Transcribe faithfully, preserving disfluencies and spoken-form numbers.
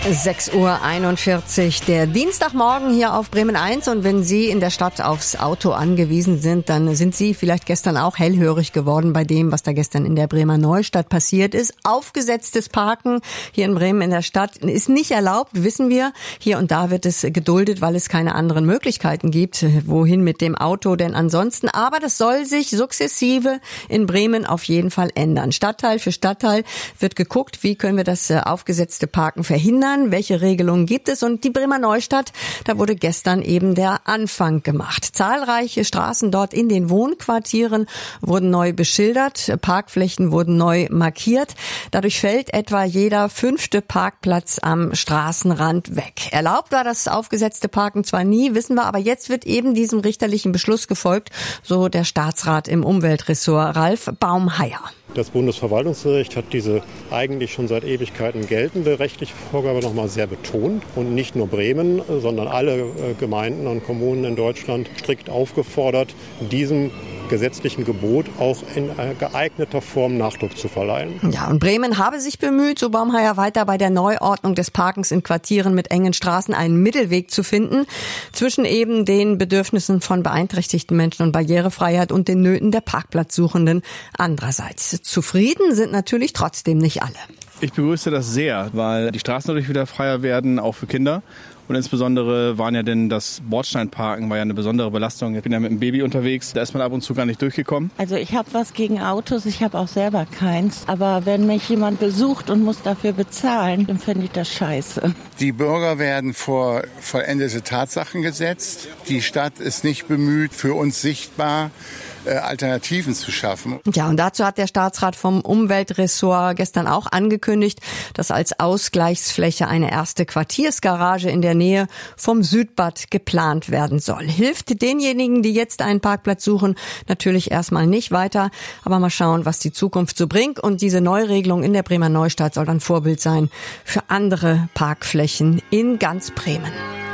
sechs Uhr einundvierzig, der Dienstagmorgen hier auf Bremen eins. Und wenn Sie in der Stadt aufs Auto angewiesen sind, dann sind Sie vielleicht gestern auch hellhörig geworden bei dem, was da gestern in der Bremer Neustadt passiert ist. Aufgesetztes Parken hier in Bremen in der Stadt ist nicht erlaubt, wissen wir. Hier und da wird es geduldet, weil es keine anderen Möglichkeiten gibt. Wohin mit dem Auto denn ansonsten? Aber das soll sich sukzessive in Bremen auf jeden Fall ändern. Stadtteil für Stadtteil wird geguckt, wie können wir das aufgesetzte Parken verhindern. Welche Regelungen gibt es? Und die Bremer Neustadt, da wurde gestern eben der Anfang gemacht. Zahlreiche Straßen dort in den Wohnquartieren wurden neu beschildert, Parkflächen wurden neu markiert. Dadurch fällt etwa jeder fünfte Parkplatz am Straßenrand weg. Erlaubt war das aufgesetzte Parken zwar nie, wissen wir, aber jetzt wird eben diesem richterlichen Beschluss gefolgt, so der Staatsrat im Umweltressort Ralf Baumheier. Das Bundesverwaltungsgericht hat diese eigentlich schon seit Ewigkeiten geltende rechtliche Vorgabe noch mal sehr betont und nicht nur Bremen, sondern alle Gemeinden und Kommunen in Deutschland strikt aufgefordert, diesem gesetzlichen Gebot auch in geeigneter Form Nachdruck zu verleihen. Ja, und Bremen habe sich bemüht, so Baumheier weiter, bei der Neuordnung des Parkens in Quartieren mit engen Straßen einen Mittelweg zu finden zwischen eben den Bedürfnissen von beeinträchtigten Menschen und Barrierefreiheit und den Nöten der Parkplatzsuchenden andererseits. Zufrieden sind natürlich trotzdem nicht alle. Ich begrüße das sehr, weil die Straßen dadurch wieder freier werden, auch für Kinder. Und insbesondere waren ja denn das Bordsteinparken war ja eine besondere Belastung. Ich bin ja mit dem Baby unterwegs, da ist man ab und zu gar nicht durchgekommen. Also ich habe was gegen Autos, ich habe auch selber keins. Aber wenn mich jemand besucht und muss dafür bezahlen, dann finde ich das scheiße. Die Bürger werden vor vollendete Tatsachen gesetzt. Die Stadt ist nicht bemüht, für uns sichtbar Alternativen zu schaffen. Ja, und dazu hat der Staatsrat vom Umweltressort gestern auch angekündigt, dass als Ausgleichsfläche eine erste Quartiersgarage in der Nähe vom Südbad geplant werden soll. Hilft denjenigen, die jetzt einen Parkplatz suchen, natürlich erstmal nicht weiter, aber mal schauen, was die Zukunft so bringt. Und diese Neuregelung in der Bremer Neustadt soll dann Vorbild sein für andere Parkflächen in ganz Bremen.